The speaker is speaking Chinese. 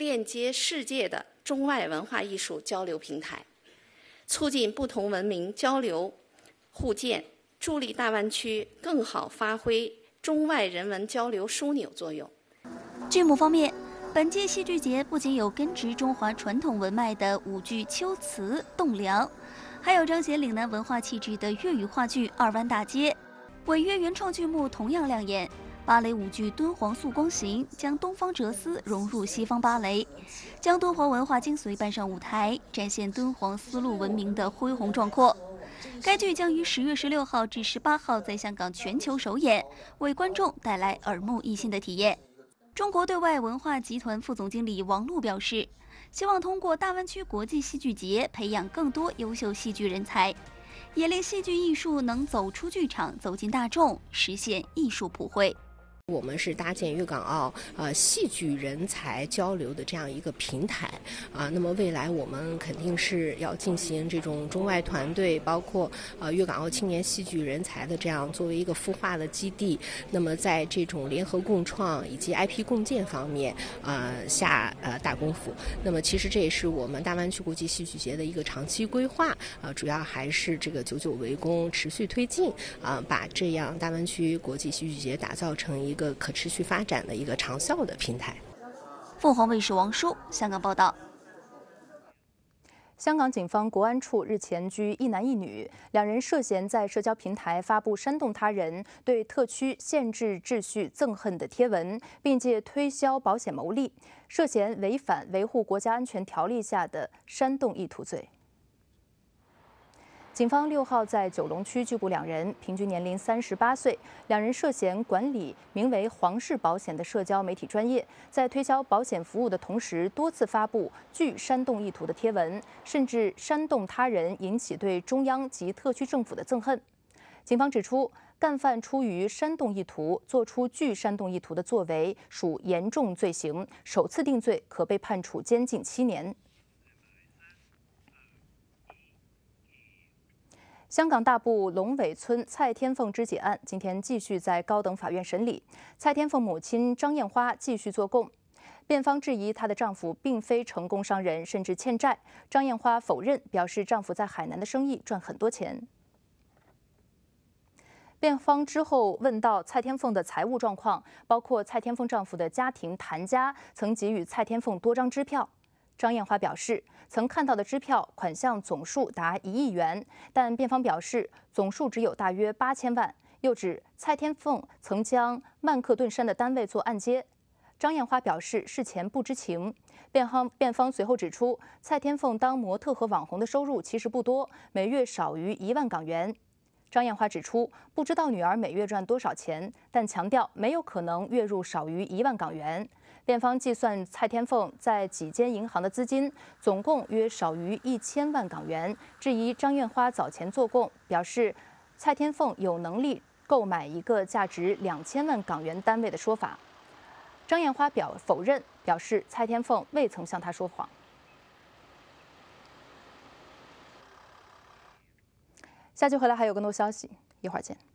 链接世界的中外文化艺术交流平台，促进不同文明交流互鉴，助力大湾区更好发挥中外人文交流枢纽作用。 剧目方面，本届戏剧节不仅有根植中华传统文脉的舞剧《秋词》《栋梁》，还有彰显岭南文化气质的粤语话剧《二湾大街》。违约原创剧目同样亮眼，芭蕾舞剧《敦煌素光行》将东方哲思融入西方芭蕾，将敦煌文化精髓搬上舞台，展现敦煌丝路文明的恢宏壮阔。该剧将于10月16号至18号在香港全球首演，为观众带来耳目一新的体验。中国对外文化集团副总经理王璐表示，希望通过大湾区国际戏剧节培养更多优秀戏剧人才，也令戏剧艺术能走出剧场，走进大众，实现艺术普惠。 我们是搭建粤港澳戏剧人才交流的这样一个平台那么未来我们肯定是要进行这种中外团队，包括粤港澳青年戏剧人才的这样作为一个孵化的基地。那么在这种联合共创以及 IP 共建方面下大功夫。那么其实这也是我们大湾区国际戏剧节的一个长期规划主要还是这个久久为功，持续推进把这样大湾区国际戏剧节打造成一个可持续发展的一个长效的平台。 凤凰卫视王舒，香港报道。 香港警方国安处日前拘一男一女，两人涉嫌在社交平台发布煽动他人对特区宪制秩序憎恨的贴文，并借推销保险牟利，涉嫌违反维护国家安全条例下的煽动意图罪。警方6号在九龙区拘捕两人，平均年龄38岁。两人涉嫌管理名为“皇室保险”的社交媒体专业，在推销保险服务的同时，多次发布具煽动意图的贴文，甚至煽动他人引起对中央及特区政府的憎恨。警方指出，干犯出于煽动意图作出具煽动意图的作为，属严重罪行，首次定罪可被判处监禁7年。香港大埔龙尾村蔡天凤肢解案今天继续在高等法院审理，蔡天凤母亲张艳花继续作供，辩方质疑她的丈夫并非成功商人，甚至欠债。张艳花否认，表示丈夫在海南的生意赚很多钱。辩方之后问到蔡天凤的财务状况，包括蔡天凤丈夫的家庭谭家曾给予蔡天凤多张支票。张艳花表示，曾看到的支票款项总数达1亿元，但辩方表示总数只有大约8000万。又指蔡天凤曾将曼克顿山的单位做按揭。张艳花表示事前不知情。辩方随后指出，蔡天凤当模特和网红的收入其实不多，每月少于1万港元。张艳花指出，不知道女儿每月赚多少钱，但强调没有可能月入少于1万港元。辩方计算蔡天凤在几间银行的资金总共约少于1000万港元，质疑张艳花早前做供，表示蔡天凤有能力购买一个价值2000万港元单位的说法。张艳花否认，表示蔡天凤未曾向他说谎。下期回来还有更多消息，一会儿见。